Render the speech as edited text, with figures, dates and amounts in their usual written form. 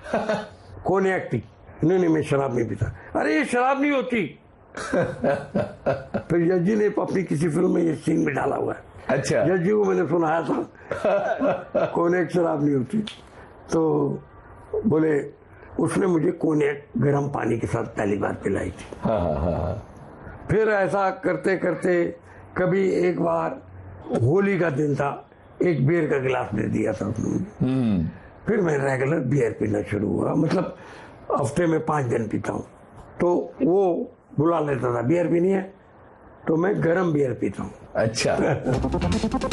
कोनियाक थी। नहीं मैं शराब नहीं पीता। अरे ये शराब नहीं होती। फिर जज जी ने अपनी किसी फिल्म में ये सीन में डाला हुआ है। अच्छा। जज जी को मैंने सुनाया था कोनियाक शराब नहीं होती। तो बोले उसने मुझे कोनियाक गर्म पानी के साथ पहली बार पिलाई थी। फिर ऐसा करते करते कभी एक बार होली का दिन था, एक बियर का गिलास दे दिया था उसने। फिर मैं रेगुलर बियर पीना शुरू हुआ, मतलब हफ्ते में 5 दिन पीता हूँ। तो वो बुला लेता था बियर पीनी है, तो मैं गर्म बियर पीता हूँ। अच्छा।